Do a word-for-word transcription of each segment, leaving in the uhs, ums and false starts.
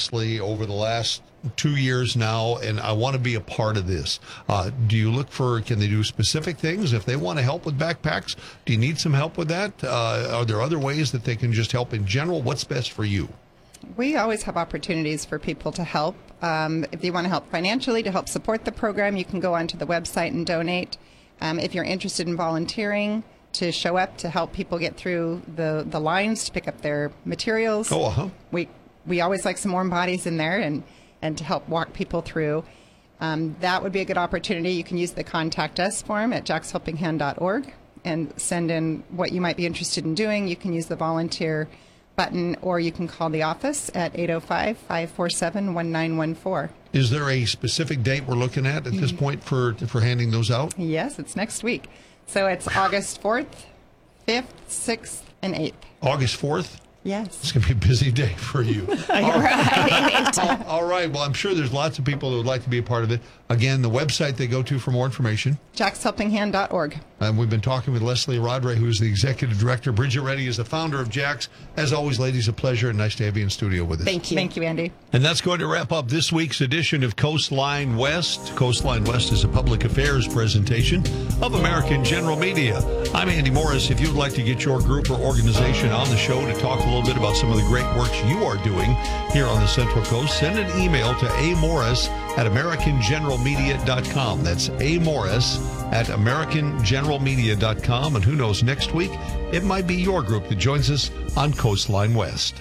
Leslie over the last two years now, and I want to be a part of this. Uh, do you look for, can they do specific things? If they want to help with backpacks, do you need some help with that? Uh, are there other ways that they can just help in general? What's best for you? We always have opportunities for people to help. Um, if you want to help financially to help support the program, you can go onto the website and donate. Um, if you're interested in volunteering to show up to help people get through the, the lines to pick up their materials, oh, uh-huh. we we always like some warm bodies in there and, and to help walk people through. Um, that would be a good opportunity. You can use the Contact Us form at jacks helping hand dot org and send in what you might be interested in doing. You can use the volunteer button, or you can call the office at eight oh five, five four seven, one nine one four. Is there a specific date we're looking at at this point for for handing those out? Yes, it's next week. So it's August fourth, fifth, sixth, and eighth. August fourth? Yes. It's going to be a busy day for you. All right. all, all right. Well, I'm sure there's lots of people who would like to be a part of it. Again, the website they go to for more information. jacks helping hand dot org. And we've been talking with Leslie Rodray, who is the executive director. Bridget Reddy is the founder of Jacks. As always, ladies, a pleasure and nice to have you in studio with us. Thank you. Thank you, Andy. And that's going to wrap up this week's edition of Coastline West. Coastline West is a public affairs presentation of American General Media. I'm Andy Morris. If you'd like to get your group or organization on the show to talk a little bit about some of the great works you are doing here on the Central Coast, send an email to amorris at american general media dot com. That's amorris at american general media dot com. And who knows, next week, it might be your group that joins us on Coastline West.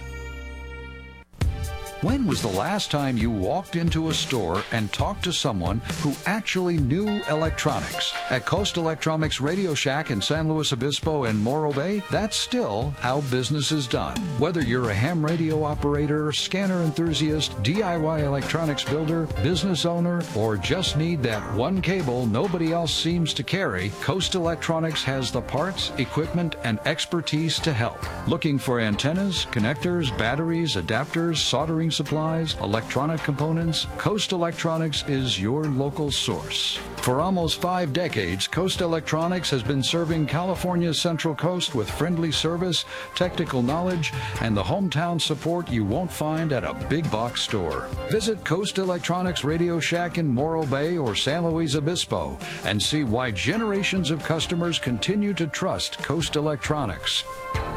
When was the last time you walked into a store and talked to someone who actually knew electronics? At Coast Electronics Radio Shack in San Luis Obispo and Morro Bay, that's still how business is done. Whether you're a ham radio operator, scanner enthusiast, D I Y electronics builder, business owner, or just need that one cable nobody else seems to carry, Coast Electronics has the parts, equipment, and expertise to help. Looking for antennas, connectors, batteries, adapters, soldering supplies, electronic components? Coast Electronics is your local source. For almost five decades, Coast Electronics has been serving California's Central Coast with friendly service, technical knowledge, and the hometown support you won't find at a big box store. Visit Coast Electronics Radio Shack in Morro Bay or San Luis Obispo and see why generations of customers continue to trust Coast Electronics.